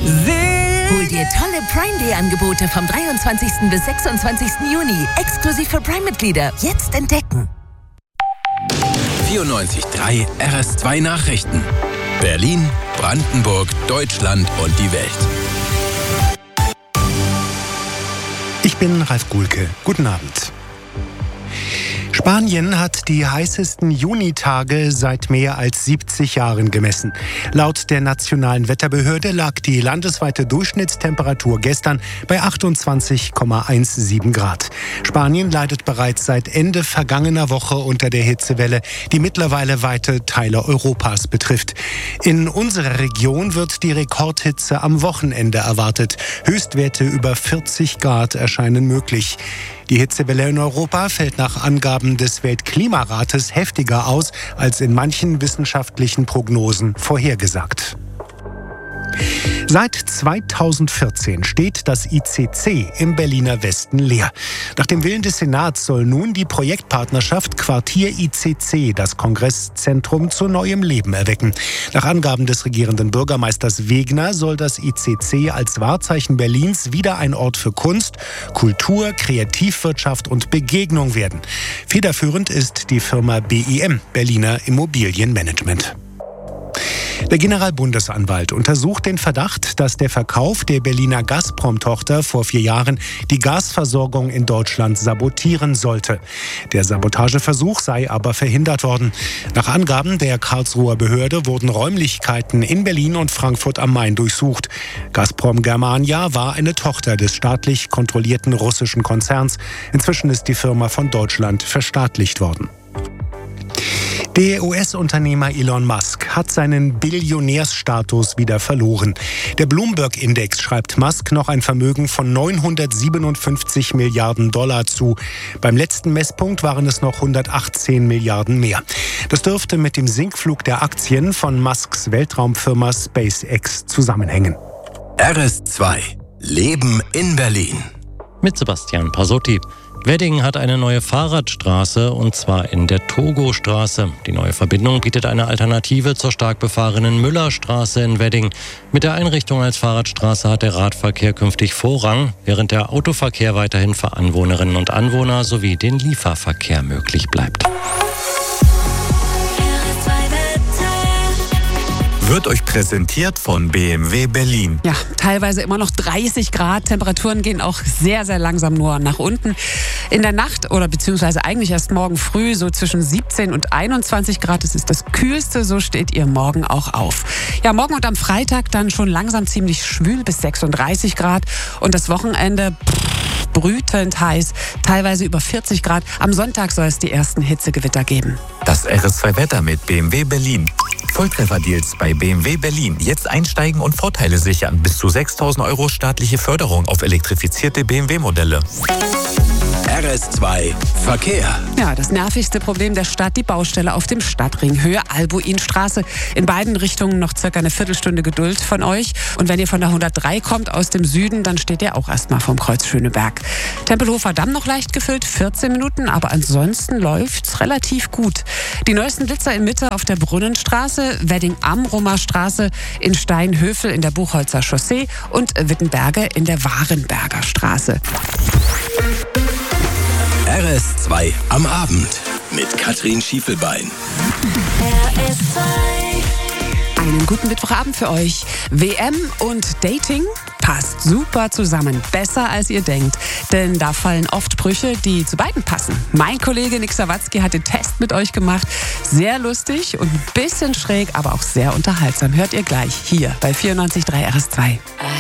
Hol dir tolle Prime Day Angebote vom 23. bis 26. Juni. Exklusiv für Prime-Mitglieder. Jetzt entdecken. 94.3 RS2 Nachrichten. Berlin, Brandenburg, Deutschland und die Welt. Ich bin Ralf Guhlke. Guten Abend. Spanien hat die heißesten Junitage seit mehr als 70 Jahren gemessen. Laut der nationalen Wetterbehörde lag die landesweite Durchschnittstemperatur gestern bei 28,17 Grad. Spanien leidet bereits seit Ende vergangener Woche unter der Hitzewelle, die mittlerweile weite Teile Europas betrifft. In unserer Region wird die Rekordhitze am Wochenende erwartet. Höchstwerte über 40 Grad erscheinen möglich. Die Hitzewelle in Europa fällt nach Angaben des Weltklimarates heftiger aus als in manchen wissenschaftlichen Prognosen vorhergesagt. Seit 2014 steht das ICC im Berliner Westen leer. Nach dem Willen des Senats soll nun die Projektpartnerschaft Quartier ICC das Kongresszentrum zu neuem Leben erwecken. Nach Angaben des regierenden Bürgermeisters Wegner soll das ICC als Wahrzeichen Berlins wieder ein Ort für Kunst, Kultur, Kreativwirtschaft und Begegnung werden. Federführend ist die Firma BIM, Berliner Immobilienmanagement. Der Generalbundesanwalt untersucht den Verdacht, dass der Verkauf der Berliner Gazprom-Tochter vor 4 Jahren die Gasversorgung in Deutschland sabotieren sollte. Der Sabotageversuch sei aber verhindert worden. Nach Angaben der Karlsruher Behörde wurden Räumlichkeiten in Berlin und Frankfurt am Main durchsucht. Gazprom Germania war eine Tochter des staatlich kontrollierten russischen Konzerns. Inzwischen ist die Firma von Deutschland verstaatlicht worden. Der US-Unternehmer Elon Musk hat seinen Billionärsstatus wieder verloren. Der Bloomberg-Index schreibt Musk noch ein Vermögen von 957 Milliarden Dollar zu. Beim letzten Messpunkt waren es noch 118 Milliarden mehr. Das dürfte mit dem Sinkflug der Aktien von Musks Weltraumfirma SpaceX zusammenhängen. RS2 Leben in Berlin. Mit Sebastian Pasotti. Wedding hat eine neue Fahrradstraße, und zwar in der Togostraße. Die neue Verbindung bietet eine Alternative zur stark befahrenen Müllerstraße in Wedding. Mit der Einrichtung als Fahrradstraße hat der Radverkehr künftig Vorrang, während der Autoverkehr weiterhin für Anwohnerinnen und Anwohner sowie den Lieferverkehr möglich bleibt. Wird euch präsentiert von BMW Berlin. Ja, teilweise immer noch 30 Grad. Temperaturen gehen auch sehr, sehr langsam nur nach unten. In der Nacht oder beziehungsweise eigentlich erst morgen früh so zwischen 17 und 21 Grad. Das ist das Kühlste, so steht ihr morgen auch auf. Ja, morgen und am Freitag dann schon langsam ziemlich schwül bis 36 Grad. Und das Wochenende brütend heiß, teilweise über 40 Grad. Am Sonntag soll es die ersten Hitzegewitter geben. Das RS2-Wetter mit BMW Berlin. Volltreffer-Deals bei BMW Berlin. Jetzt einsteigen und Vorteile sichern. Bis zu 6.000 € staatliche Förderung auf elektrifizierte BMW-Modelle. RS2 Verkehr. Ja, das nervigste Problem der Stadt, die Baustelle auf dem Stadtring, Höhe Albuinstraße. In beiden Richtungen noch circa eine Viertelstunde Geduld von euch. Und wenn ihr von der 103 kommt aus dem Süden, dann steht ihr auch erstmal vom Kreuz Schöneberg. Tempelhofer Damm noch leicht gefüllt, 14 Minuten, aber ansonsten läuft's relativ gut. Die neuesten Blitzer in Mitte auf der Brunnenstraße, Wedding-Amrumer Straße, in Steinhöfel in der Buchholzer Chaussee und Wittenberge in der Warenberger Straße. RS2 am Abend mit Katrin Schiefelbein. Einen guten Mittwochabend für euch. WM und Dating passt super zusammen. Besser als ihr denkt. Denn da fallen oft Sprüche, die zu beiden passen. Mein Kollege Nick Sawatzki hat den Test mit euch gemacht. Sehr lustig und ein bisschen schräg, aber auch sehr unterhaltsam. Hört ihr gleich hier bei 94.3 RS2.